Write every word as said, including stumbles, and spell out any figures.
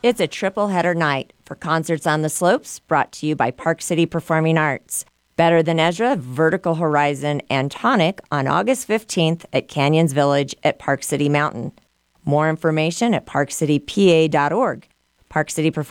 It's a triple header night for Concerts on the Slopes, brought to you by Park City Performing Arts. Better Than Ezra, Vertical Horizon, and Tonic on August fifteenth at Canyons Village at Park City Mountain. More information at park city p a dot org. Park City Performing